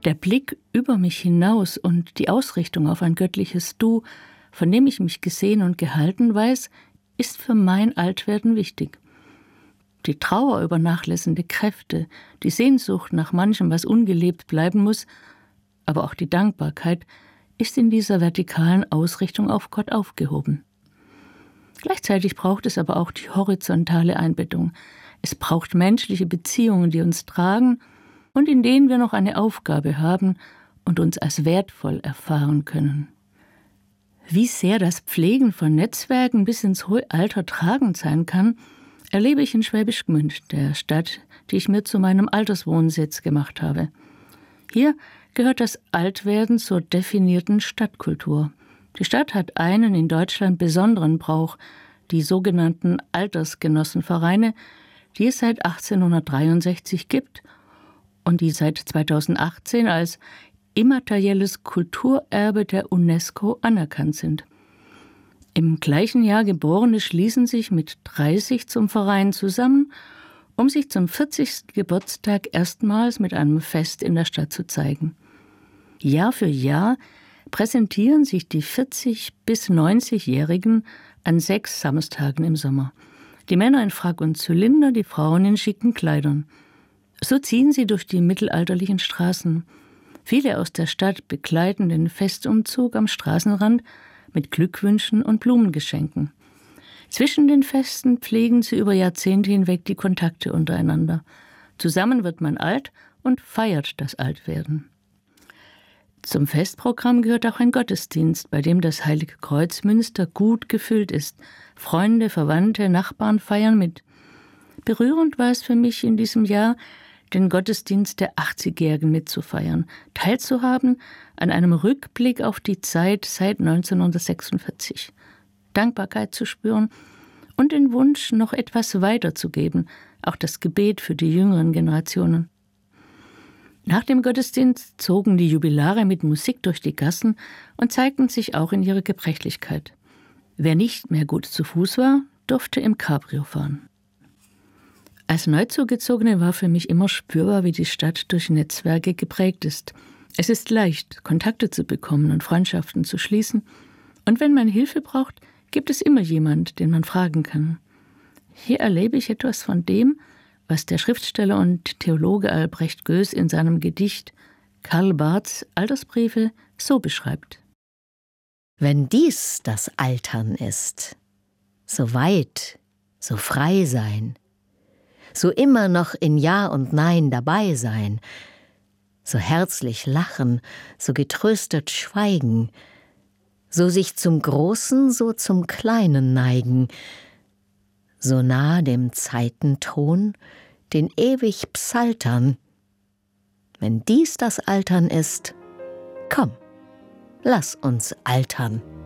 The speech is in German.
Der Blick über mich hinaus und die Ausrichtung auf ein göttliches Du, von dem ich mich gesehen und gehalten weiß, ist für mein Altwerden wichtig. Die Trauer über nachlässende Kräfte, die Sehnsucht nach manchem, was ungelebt bleiben muss, aber auch die Dankbarkeit, ist in dieser vertikalen Ausrichtung auf Gott aufgehoben. Gleichzeitig braucht es aber auch die horizontale Einbettung. Es braucht menschliche Beziehungen, die uns tragen und in denen wir noch eine Aufgabe haben und uns als wertvoll erfahren können. Wie sehr das Pflegen von Netzwerken bis ins hohe Alter tragend sein kann, erlebe ich in Schwäbisch Gmünd, der Stadt, die ich mir zu meinem Alterswohnsitz gemacht habe. Hier gehört das Altwerden zur definierten Stadtkultur. Die Stadt hat einen in Deutschland besonderen Brauch, die sogenannten Altersgenossenvereine, die es seit 1863 gibt und die seit 2018 als immaterielles Kulturerbe der UNESCO anerkannt sind. Im gleichen Jahr Geborene schließen sich mit 30 zum Verein zusammen, um sich zum 40. Geburtstag erstmals mit einem Fest in der Stadt zu zeigen. Jahr für Jahr präsentieren sich die 40- bis 90-Jährigen an 6 Samstagen im Sommer. Die Männer in Frack und Zylinder, die Frauen in schicken Kleidern. So ziehen sie durch die mittelalterlichen Straßen. Viele aus der Stadt begleiten den Festumzug am Straßenrand mit Glückwünschen und Blumengeschenken. Zwischen den Festen pflegen sie über Jahrzehnte hinweg die Kontakte untereinander. Zusammen wird man alt und feiert das Altwerden. Zum Festprogramm gehört auch ein Gottesdienst, bei dem das Heilige Kreuz Münster gut gefüllt ist. Freunde, Verwandte, Nachbarn feiern mit. Berührend war es für mich in diesem Jahr, den Gottesdienst der 80-Jährigen mitzufeiern, teilzuhaben an einem Rückblick auf die Zeit seit 1946, Dankbarkeit zu spüren und den Wunsch, noch etwas weiterzugeben, auch das Gebet für die jüngeren Generationen. Nach dem Gottesdienst zogen die Jubilare mit Musik durch die Gassen und zeigten sich auch in ihrer Gebrechlichkeit. Wer nicht mehr gut zu Fuß war, durfte im Cabrio fahren. Als Neuzugezogene war für mich immer spürbar, wie die Stadt durch Netzwerke geprägt ist. Es ist leicht, Kontakte zu bekommen und Freundschaften zu schließen. Und wenn man Hilfe braucht, gibt es immer jemand, den man fragen kann. Hier erlebe ich etwas von dem, was der Schriftsteller und Theologe Albrecht Goes in seinem Gedicht Karl Barths Altersbriefe so beschreibt. Wenn dies das Altern ist, so weit, so frei sein, so immer noch in Ja und Nein dabei sein, so herzlich lachen, so getröstet schweigen, so sich zum Großen, so zum Kleinen neigen, so nah dem Zeitenton, den ewig psaltern. Wenn dies das Altern ist, komm, lass uns altern.